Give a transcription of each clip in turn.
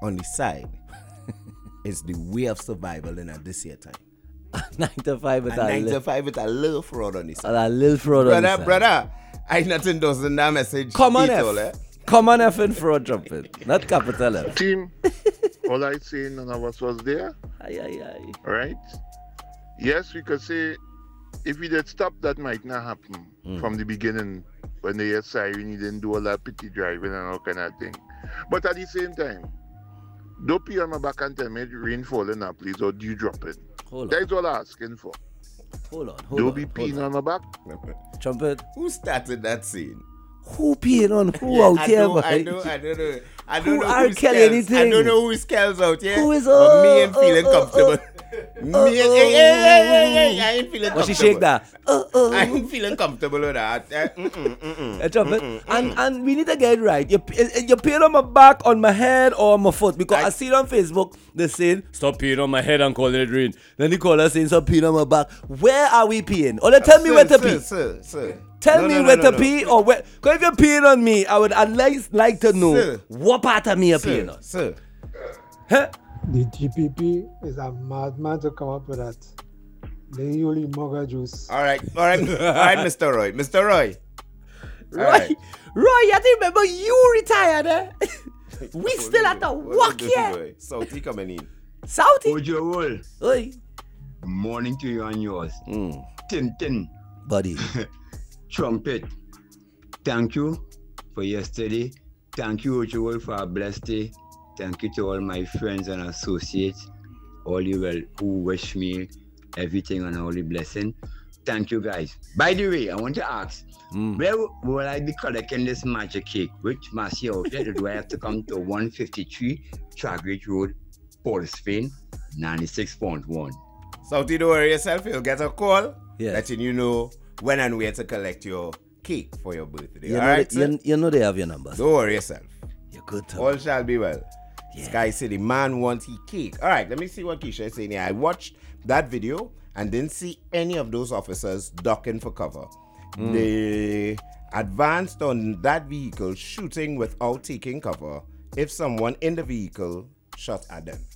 on the side is the way of survival in this year time. 9 to 5 with And 9 to 5 with a little fraud on the side. a little fraud on the side. Brother, I not endorsing that message. Come on, Tito, F. Come on, F and fraud trumpet. Not capital F. Team, all I say, none of us was there. Aye. Right? Yes, we could say if we did stop, that might not happen from the beginning. When they had siren, you didn't do all that pity driving and all kind of thing. But at the same time, don't pee on my back and tell me rain falling now, please, or dew dropping. Hold on. That's all I'm asking for. Hold on. Don't be peeing on my back. Trumpet. Who started that scene? Who peeing on who out here, boy? I don't know. I don't Who know are who's Kelly Kells. anything? I don't know who's Kells out here. Who is but me ain't feeling comfortable. Hey, I ain't feeling comfortable. What she shake that? I ain't feeling comfortable with that. Trumpet. And we need to get it right. You peeing on my back, on my head, or on my foot? Because I see it on Facebook. They saying, stop peeing on my head and calling it rain. Then the caller saying, stop peeing on my back. Where are we peeing? Or tell me where to pee. Sir. Tell me where to pee or where. Because if you're peeing on me, I would at least like to know what part of me you're peeing on. Sir. Huh? The GPP is a madman to come up with that. They only mugger juice. All right, Mr. Roy. Mr. Roy. Roy, I think remember you retired, eh? We still at the work here. Southie coming in. Southie? Ojo Wool. Oi. Morning to you and yours. Tintin. Buddy. Trumpet. Thank you for yesterday. Thank you, Ojo Wool, for a blessed day. Thank you to all my friends and associates, all you who wish me everything and all the blessing. Thank you, guys. By the way, I want to ask, where will I be collecting this magic cake? Which Massey outlet do I have to come to 153 Tragridge Road, Port of Spain, 96.1? Southie, don't worry yourself. You'll get a call letting you know when and where to collect your cake for your birthday. You know they have your numbers. Don't worry yourself. You're good, Tom. All shall be well. This guy said the man wants his cake. All right, let me see what Keisha is saying here. I watched that video and didn't see any of those officers ducking for cover. They advanced on that vehicle, shooting without taking cover if someone in the vehicle shot at them.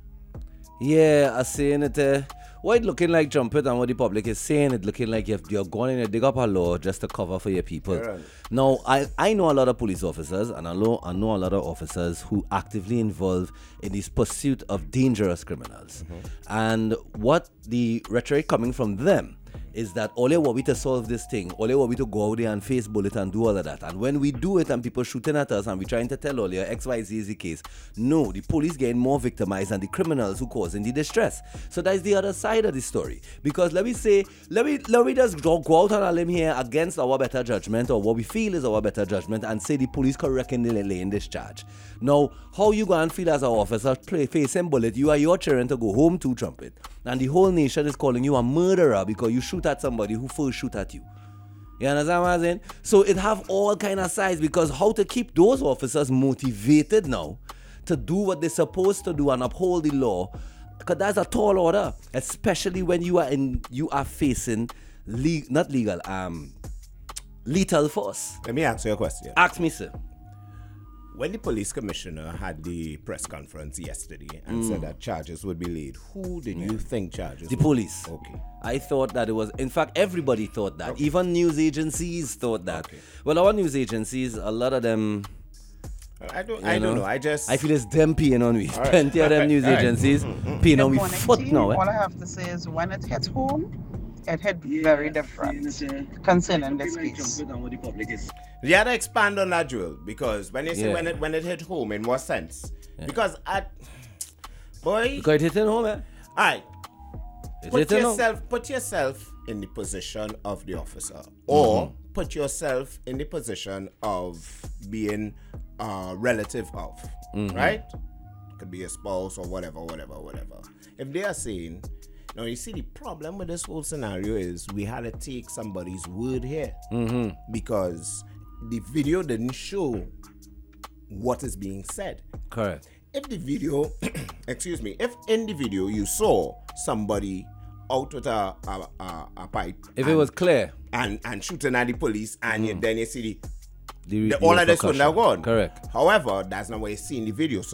Yeah, I seen it. What it looking like, Trumpet, and what the public is saying, it looking like you're going in and dig up a law just to cover for your people. Yeah. Now, I know a lot of police officers, and I know a lot of officers who actively involved in this pursuit of dangerous criminals. And what the rhetoric coming from them is that all they want we to solve this thing, all they want we to go out there and face bullet and do all of that. And when we do it and people shooting at us and we trying to tell all you XYZ is the case, no, the police getting more victimized than the criminals who causing the distress. So that's the other side of the story. Because let me just go out on a limb here against our better judgment, or what we feel is our better judgment, and say the police correctly laying this charge. Now, how you going to feel as an officer facing bullet? You are your children to go home to, Trumpet. And the whole nation is calling you a murderer because you shoot at somebody who first shoot at you. You understand what I'm saying? So it have all kind of sides, because how to keep those officers motivated now to do what they're supposed to do and uphold the law, because that's a tall order, especially when you are facing lethal force. Let me ask you a question. Ask me, sir. When the police commissioner had the press conference yesterday and said that charges would be laid, who did you think charges? The police. Okay. I thought that it was, in fact, everybody thought that. Okay. Even news agencies thought that. Okay. Well, our news agencies, a lot of them, I don't know. I feel it's them peeing on me. All right. Plenty of them news All right. agencies peeing on me Morning, foot team. now. All I have to say is when it hit home, it hit very different concerning this case. You had to expand on that, Joel, because when you say when it hit home, in what sense? Yeah. Because Because it hit in home, eh? all right, It put hit in home. yourself in the position of the officer, or put yourself in the position of being a relative of, right? Could be a spouse or whatever. If they are saying, now you see the problem with this whole scenario is we had to take somebody's word here, because the video didn't show what is being said. Correct. If the video, if in the video you saw somebody out with a pipe, If it was clear, and shooting at the police, and then you see the all of this would have gone. Correct. However, that's not what you see in the video. So